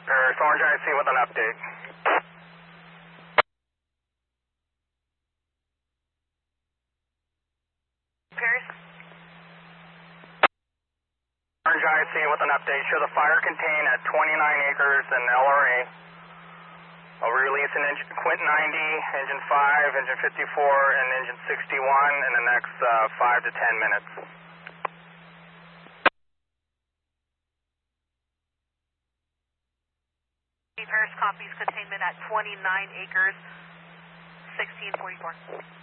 Paris Orange IC with an update. Paris? Orange IC with an update. Show the fire contained at 29 acres in LRA. I'll release an engine, Quint 90, engine 5, engine 54, and engine 61 in the next 5 to 10 minutes. Paris copies containment at 29 acres, 1644.